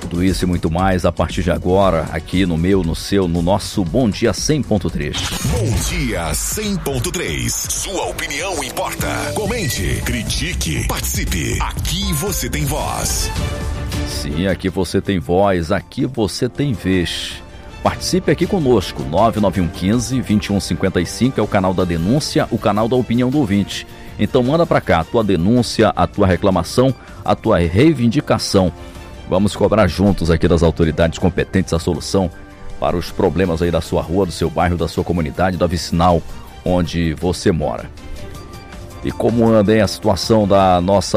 Tudo isso e muito mais a partir de agora, aqui no meu, no seu, no nosso Bom Dia 100.3. Bom Dia 100.3. Sua opinião importa. Comente, critique, participe. Aqui você tem voz. Sim, aqui você tem voz, aqui você tem vez. Participe aqui conosco, 99115-2155 é o canal da denúncia, o canal da opinião do ouvinte. Então manda pra cá a tua denúncia, a tua reclamação, a tua reivindicação. Vamos cobrar juntos aqui das autoridades competentes a solução para os problemas aí da sua rua, do seu bairro, da sua comunidade, da vicinal onde você mora. E como anda aí a situação da nossa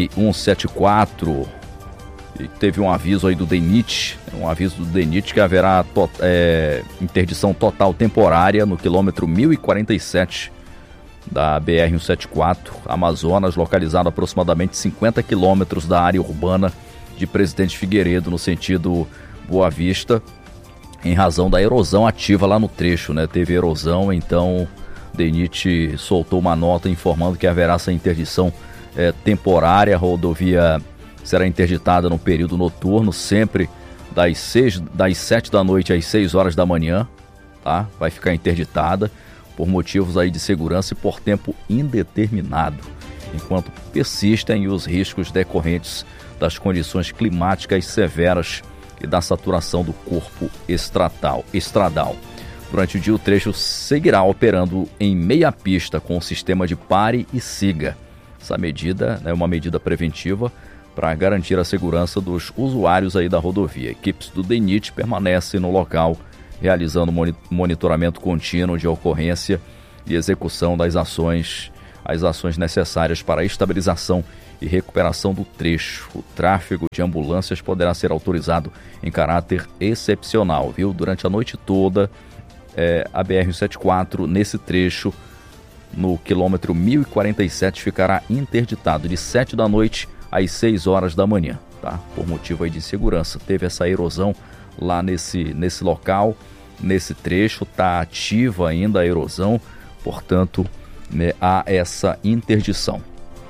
BR-174? E teve um aviso aí do DENIT, que haverá interdição total temporária no quilômetro 1047 da BR-174, Amazonas, localizado a aproximadamente 50 quilômetros da área urbana de Presidente Figueiredo, no sentido Boa Vista, em razão da erosão ativa lá no trecho, né? Teve erosão, então o DENIT soltou uma nota informando que haverá essa interdição temporária. A rodovia será interditada no período noturno, sempre das 7 da noite às 6 horas da manhã, tá? Vai ficar interditada por motivos aí de segurança e por tempo indeterminado, enquanto persistem os riscos decorrentes das condições climáticas severas e da saturação do corpo estradal. Durante o dia, o trecho seguirá operando em meia pista com o sistema de pare e siga. Essa medida é uma medida preventiva para garantir a segurança dos usuários aí da rodovia. Equipes do DENIT permanecem no local, realizando monitoramento contínuo de ocorrência e execução das ações necessárias para a estabilização e recuperação do trecho. O tráfego de ambulâncias poderá ser autorizado em caráter excepcional, viu? Durante a noite toda, a BR-174, nesse trecho, no quilômetro 1047, ficará interditado de 7 da noite às 6 horas da manhã, tá? Por motivo aí de segurança. Teve essa erosão lá nesse local, nesse trecho, tá ativa ainda a erosão, portanto, né, há essa interdição.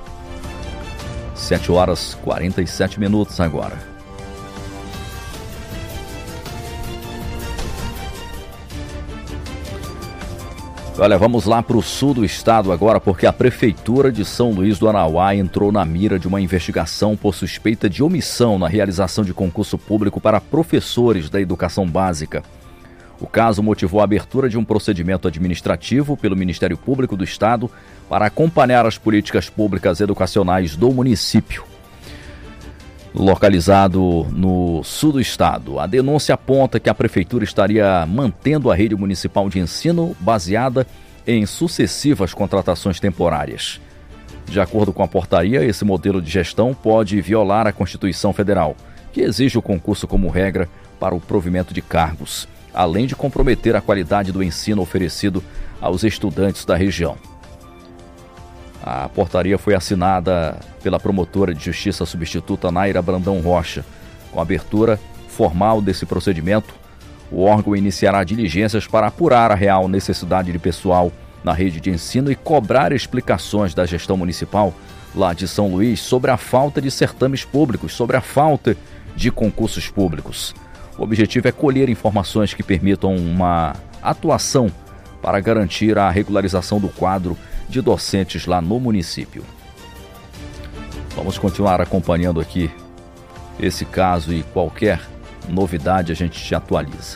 7 horas 47 minutos agora. Olha, vamos lá para o sul do estado agora, porque a Prefeitura de São Luís do Arauá entrou na mira de uma investigação por suspeita de omissão na realização de concurso público para professores da educação básica. O caso motivou a abertura de um procedimento administrativo pelo Ministério Público do Estado para acompanhar as políticas públicas educacionais do município, localizado no sul do estado. A denúncia aponta que a Prefeitura estaria mantendo a rede municipal de ensino baseada em sucessivas contratações temporárias. De acordo com a portaria, esse modelo de gestão pode violar a Constituição Federal, que exige o concurso como regra para o provimento de cargos, além de comprometer a qualidade do ensino oferecido aos estudantes da região. A portaria foi assinada pela promotora de justiça substituta Naira Brandão Rocha. Com a abertura formal desse procedimento, o órgão iniciará diligências para apurar a real necessidade de pessoal na rede de ensino e cobrar explicações da gestão municipal lá de São Luís sobre a falta de certames públicos, sobre a falta de concursos públicos. O objetivo é colher informações que permitam uma atuação para garantir a regularização do quadro de docentes lá no município. Vamos continuar acompanhando aqui esse caso e qualquer novidade a gente te atualiza.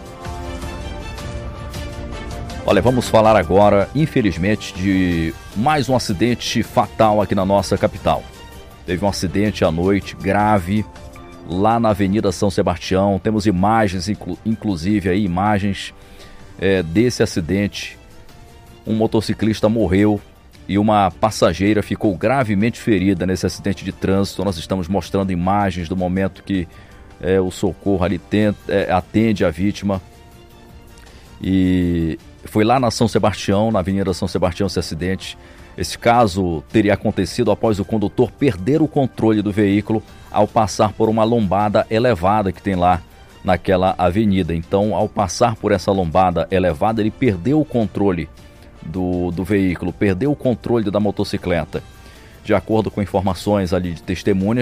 Olha, vamos falar agora, infelizmente, de mais um acidente fatal aqui na nossa capital. Teve um acidente à noite grave lá na Avenida São Sebastião. Temos imagens, inclusive aí, imagens desse acidente. Um motociclista morreu e uma passageira ficou gravemente ferida nesse acidente de trânsito. Nós estamos mostrando imagens do momento que o socorro ali atende a vítima. E foi lá na São Sebastião, na Avenida São Sebastião, esse acidente. Esse caso teria acontecido após o condutor perder o controle do veículo ao passar por uma lombada elevada que tem lá naquela avenida. Então, ao passar por essa lombada elevada, ele perdeu o controle do veículo, perdeu o controle da motocicleta. De acordo com informações ali de testemunhas,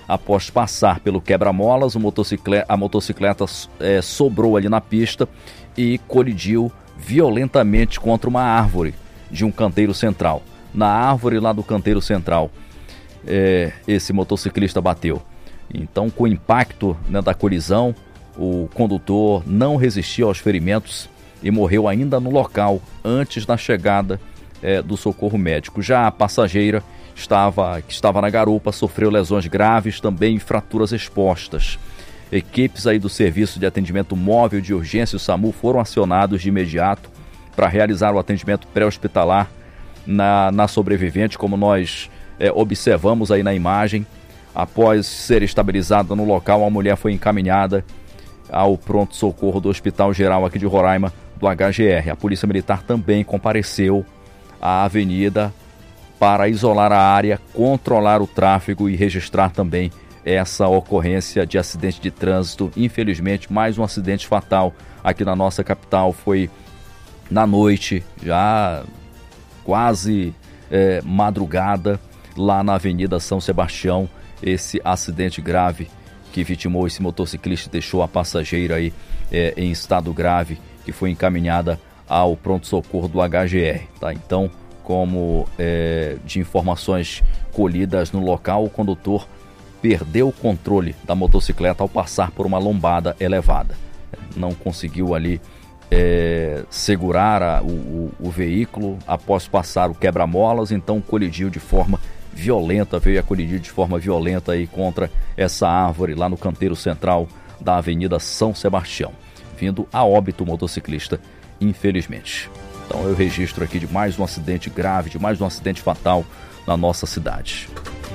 Após passar pelo quebra-molas, a motocicleta sobrou ali na pista e colidiu violentamente contra uma árvore de um canteiro central. Na árvore lá do canteiro central, esse motociclista bateu. Então, com o impacto, né, da colisão, o condutor não resistiu aos ferimentos e morreu ainda no local, antes da chegada do socorro médico. Já a passageira, que estava na garupa, sofreu lesões graves, também fraturas expostas. Equipes aí do Serviço de Atendimento Móvel de Urgência, o SAMU, foram acionados de imediato para realizar o atendimento pré-hospitalar na sobrevivente, como nós observamos aí na imagem. Após ser estabilizada no local, a mulher foi encaminhada ao pronto-socorro do Hospital Geral aqui de Roraima, do HGR. A Polícia Militar também compareceu à avenida para isolar a área, controlar o tráfego e registrar também essa ocorrência de acidente de trânsito. Infelizmente, mais um acidente fatal aqui na nossa capital. Foi na noite, já quase madrugada, lá na Avenida São Sebastião, esse acidente grave que vitimou esse motociclista e deixou a passageira aí em estado grave, que foi encaminhada ao pronto-socorro do HGR, tá? Então, como de informações colhidas no local, o condutor perdeu o controle da motocicleta ao passar por uma lombada elevada. Não conseguiu ali segurar o veículo após passar o quebra-molas, então colidiu de forma violenta, veio a colidir de forma violenta aí contra essa árvore lá no canteiro central da Avenida São Sebastião, vindo a óbito o motociclista, infelizmente. Então eu registro aqui de mais um acidente grave, de mais um acidente fatal na nossa cidade.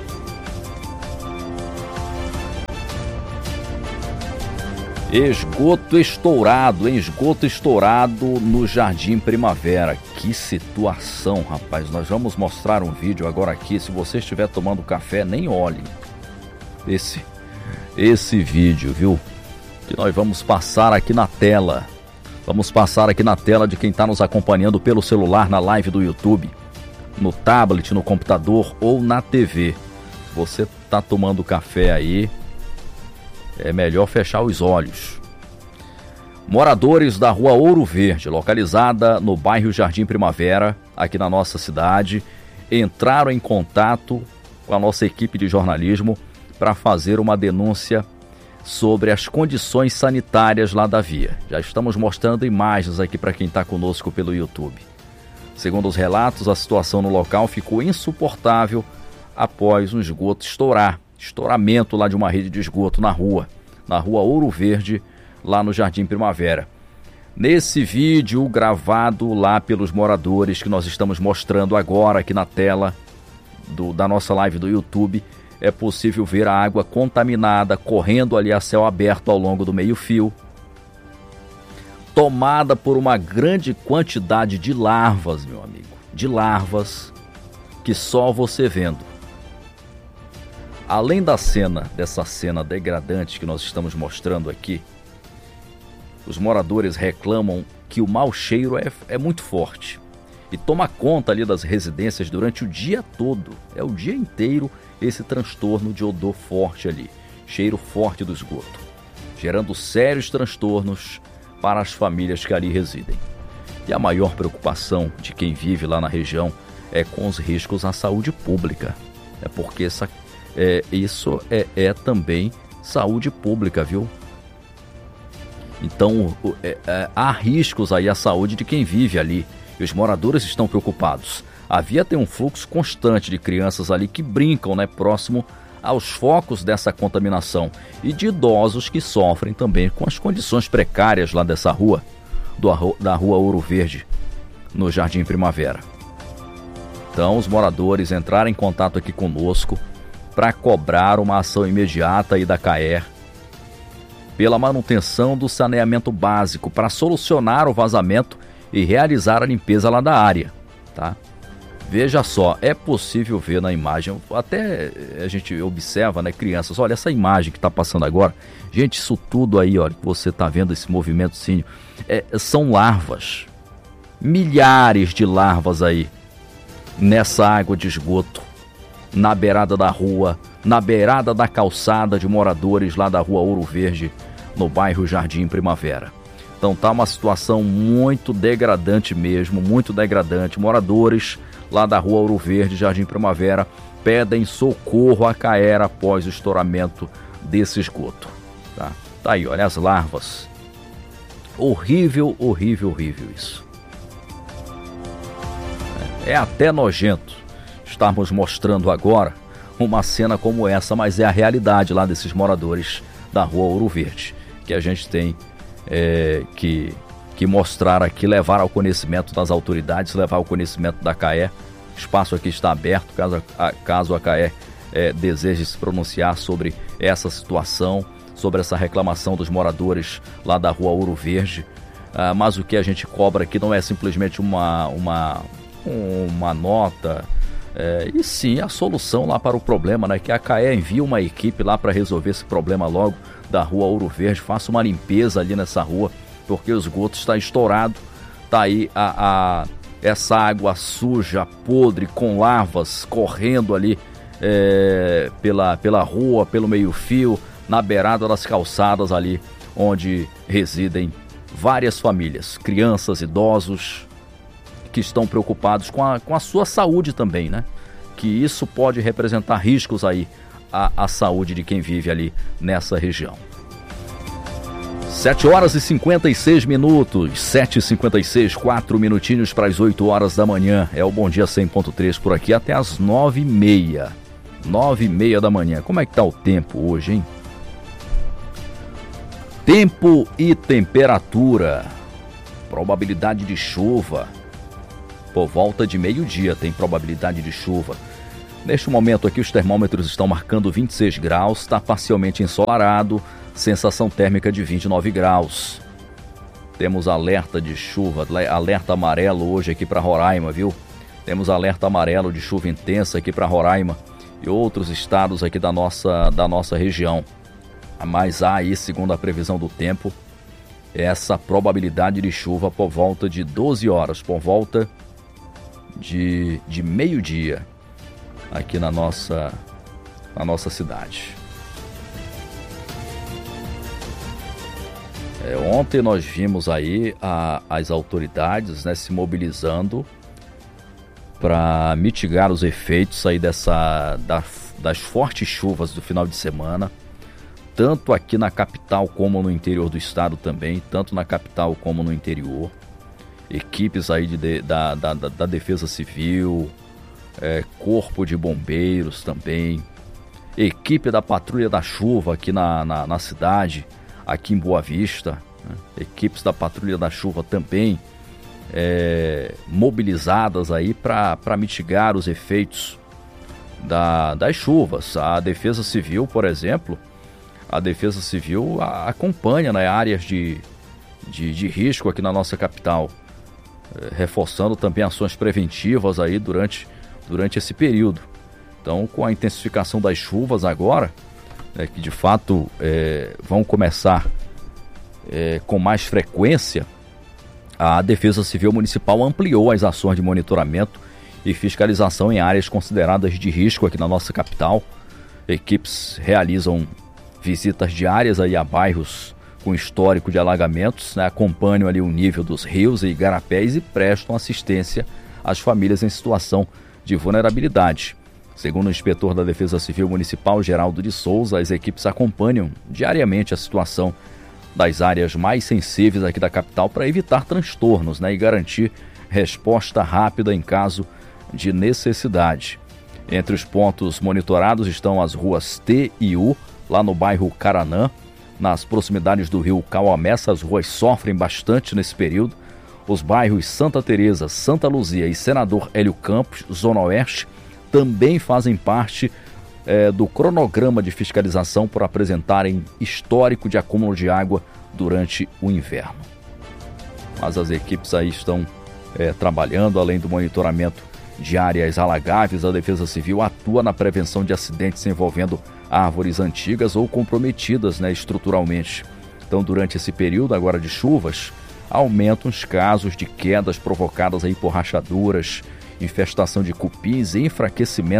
Esgoto estourado no Jardim Primavera. Que situação, rapaz. Nós vamos mostrar um vídeo agora aqui. Se você estiver tomando café, nem olhe esse vídeo, viu? Que nós vamos passar aqui na tela. Vamos passar aqui na tela de quem está nos acompanhando pelo celular, na live do YouTube, no tablet, no computador ou na TV. Você está tomando café aí, é melhor fechar os olhos. Moradores da Rua Ouro Verde, localizada no bairro Jardim Primavera, aqui na nossa cidade, entraram em contato com a nossa equipe de jornalismo para fazer uma denúncia sobre as condições sanitárias lá da via. Já estamos mostrando imagens aqui para quem está conosco pelo YouTube. Segundo os relatos, a situação no local ficou insuportável após um esgoto estouramento lá de uma rede de esgoto na Rua Ouro Verde, lá no Jardim Primavera. Nesse vídeo gravado lá pelos moradores que nós estamos mostrando agora aqui na tela da nossa live do YouTube, é possível ver a água contaminada correndo ali a céu aberto ao longo do meio-fio, tomada por uma grande quantidade de larvas, meu amigo, de larvas que só você vendo. Além dessa cena degradante que nós estamos mostrando aqui, os moradores reclamam que o mau cheiro é muito forte e toma conta ali das residências durante o dia todo, o dia inteiro, esse transtorno de odor forte ali, cheiro forte do esgoto, gerando sérios transtornos para as famílias que ali residem. E a maior preocupação de quem vive lá na região é com os riscos à saúde pública, porque isso é também saúde pública, viu? Então há riscos aí à saúde de quem vive ali, e os moradores estão preocupados. A via tem um fluxo constante de crianças ali que brincam, próximo aos focos dessa contaminação, e de idosos que sofrem também com as condições precárias lá dessa rua, da Rua Ouro Verde, no Jardim Primavera. Então os moradores entraram em contato aqui conosco para cobrar uma ação imediata aí da CAER pela manutenção do saneamento básico, para solucionar o vazamento e realizar a limpeza lá da área, tá? Veja só, é possível ver na imagem, até a gente observa, crianças, olha essa imagem que está passando agora, gente, isso tudo aí, olha, que você está vendo esse movimento, sim, são larvas, milhares de larvas aí, nessa água de esgoto, na beirada da rua, na beirada da calçada de moradores lá da Rua Ouro Verde, no bairro Jardim Primavera. Então tá uma situação muito degradante mesmo, muito degradante. Moradores lá da Rua Ouro Verde, Jardim Primavera, pedem socorro à Caera após o estouramento desse esgoto. Tá aí, olha as larvas. Horrível, horrível, horrível isso. É até nojento estarmos mostrando agora uma cena como essa, mas é a realidade lá desses moradores da Rua Ouro Verde, que a gente tem que mostrar aqui, levar ao conhecimento das autoridades, levar ao conhecimento da CAER. O espaço aqui está aberto, caso a CAER deseje se pronunciar sobre essa situação, sobre essa reclamação dos moradores lá da Rua Ouro Verde. Mas o que a gente cobra aqui não é simplesmente uma nota, e sim a solução lá para o problema, né? Que a CAER envie uma equipe lá para resolver esse problema logo da Rua Ouro Verde, faça uma limpeza ali nessa rua, porque o esgoto está estourado. Tá aí essa água suja, podre, com larvas correndo ali pela rua, pelo meio-fio, na beirada das calçadas ali onde residem várias famílias, crianças, idosos, que estão preocupados com a sua saúde também, né? Que isso pode representar riscos aí à saúde de quem vive ali nessa região. 7 horas e 56 minutos, 7h56, 4 minutinhos para as 8 horas da manhã. É o Bom Dia 100.3 por aqui até as 9h30. 9h30 da manhã. Como é que tá o tempo hoje, hein? Tempo e temperatura. Probabilidade de chuva. Por volta de meio-dia tem probabilidade de chuva. Neste momento aqui os termômetros estão marcando 26 graus, está parcialmente ensolarado, sensação térmica de 29 graus. Temos alerta de chuva, alerta amarelo hoje aqui para Roraima, viu? Temos alerta amarelo de chuva intensa aqui para Roraima e outros estados aqui da nossa região. Mas há aí, segundo a previsão do tempo, essa probabilidade de chuva por volta de 12 horas, por volta de meio-dia aqui na nossa cidade. Ontem nós vimos aí as autoridades, né, se mobilizando para mitigar os efeitos aí das fortes chuvas do final de semana, tanto aqui na capital como no interior do estado também, tanto na capital como no interior. Equipes aí da Defesa Civil, Corpo de Bombeiros também, equipe da Patrulha da Chuva aqui na cidade, aqui em Boa Vista, né? Equipes da Patrulha da Chuva também mobilizadas aí para mitigar os efeitos das chuvas. A Defesa Civil, por exemplo, acompanha, né, áreas de risco aqui na nossa capital, reforçando também ações preventivas aí durante esse período. Então, com a intensificação das chuvas agora, que de fato vão começar com mais frequência, a Defesa Civil Municipal ampliou as ações de monitoramento e fiscalização em áreas consideradas de risco aqui na nossa capital. Equipes realizam visitas diárias aí a bairros com histórico de alagamentos, né? Acompanham ali o nível dos rios e igarapés e prestam assistência às famílias em situação de vulnerabilidade. Segundo o inspetor da Defesa Civil Municipal, Geraldo de Souza, as equipes acompanham diariamente a situação das áreas mais sensíveis aqui da capital para evitar transtornos, né, e garantir resposta rápida em caso de necessidade. Entre os pontos monitorados estão as ruas T e U, lá no bairro Caranã, nas proximidades do rio Cauamessa. As ruas sofrem bastante nesse período. Os bairros Santa Teresa, Santa Luzia e Senador Hélio Campos, Zona Oeste, também fazem parte do cronograma de fiscalização por apresentarem histórico de acúmulo de água durante o inverno. Mas as equipes aí estão trabalhando, além do monitoramento de áreas alagáveis. A Defesa Civil atua na prevenção de acidentes envolvendo árvores antigas ou comprometidas, né, estruturalmente. Então, durante esse período agora de chuvas, aumentam os casos de quedas provocadas aí por rachaduras, infestação de cupins e enfraquecimento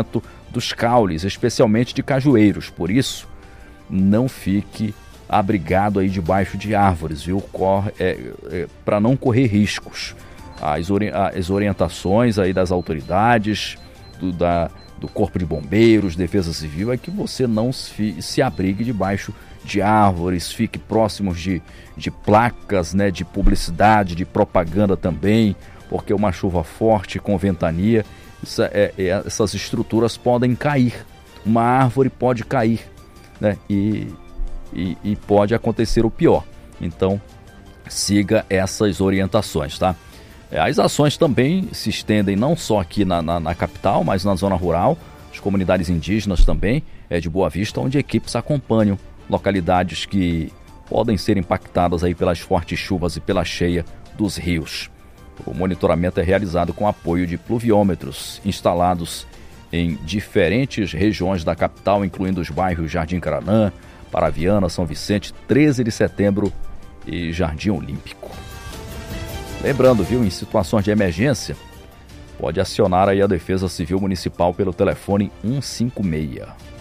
dos caules, especialmente de cajueiros. Por isso, não fique abrigado aí debaixo de árvores, viu? Para não correr riscos. As orientações aí das autoridades, do Corpo de Bombeiros, Defesa Civil, é que você não se abrigue debaixo de árvores, fique próximos de placas, né, de publicidade, de propaganda também, porque uma chuva forte com ventania, essas estruturas podem cair, uma árvore pode cair, né, e pode acontecer o pior. Então, siga essas orientações, tá? As ações também se estendem não só aqui na capital, mas na zona rural, as comunidades indígenas também, de Boa Vista, onde equipes acompanham localidades que podem ser impactadas aí pelas fortes chuvas e pela cheia dos rios. O monitoramento é realizado com apoio de pluviômetros instalados em diferentes regiões da capital, incluindo os bairros Jardim Caranã, Paraviana, São Vicente, 13 de setembro e Jardim Olímpico. Lembrando, viu, em situações de emergência, pode acionar aí a Defesa Civil Municipal pelo telefone 156.